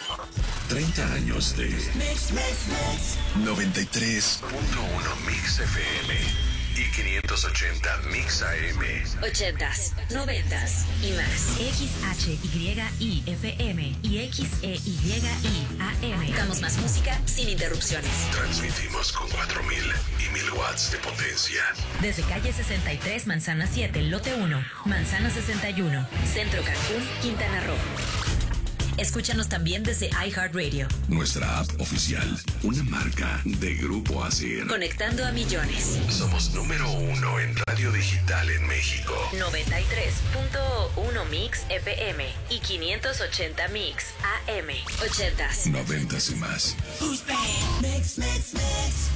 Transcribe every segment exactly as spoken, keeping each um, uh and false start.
treinta años de Mix, mix, mix. noventa y tres punto uno Mix F M y quinientos ochenta Mix A M. Ochentas, noventas y más. X H Y I F M y X E Y I A M. Damos más música sin interrupciones. Transmitimos con cuatro mil y mil watts de potencia. Desde calle sesenta y tres, Manzana siete, lote uno, Manzana sesenta y uno. Centro Cancún, Quintana Roo. Escúchanos también desde iHeartRadio. Nuestra app oficial, una marca de Grupo Asir. Conectando a millones. Somos número uno en radio digital en México. noventa y tres punto uno Mix F M y quinientos ochenta Mix A M. Ochentas. Noventas y más. Who's bad? Mix, mix, mix.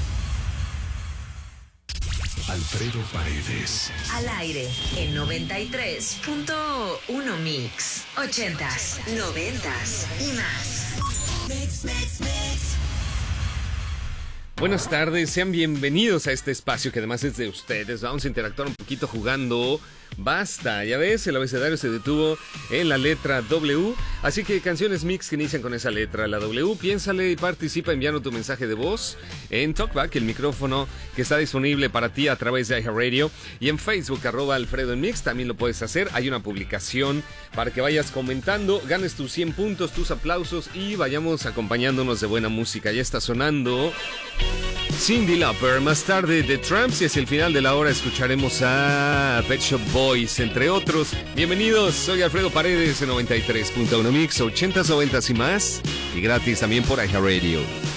Alfredo Paredes. Al aire en noventa y tres punto uno Mix. Ochentas, noventas y más. Mix, mix, mix. Buenas tardes, sean bienvenidos a este espacio que además es de ustedes. Vamos a interactuar un poquito jugando. Basta, ya ves, el abecedario se detuvo en la letra W. Así que canciones mix que inician con esa letra, la W. Piénsale y participa enviando tu mensaje de voz en Talkback, el micrófono que está disponible para ti a través de iHeartRadio. Y en Facebook, arroba Alfredo en Mix, también lo puedes hacer. Hay una publicación para que vayas comentando, ganes tus cien puntos, tus aplausos y vayamos acompañándonos de buena música. Ya está sonando Cyndi Lauper, más tarde The Tramps, y hacia el final de la hora escucharemos a Pet Shop Boys, entre otros. Bienvenidos, soy Alfredo Paredes en noventa y tres punto uno Mix, ochentas, noventas y más, y gratis también por iHeartRadio.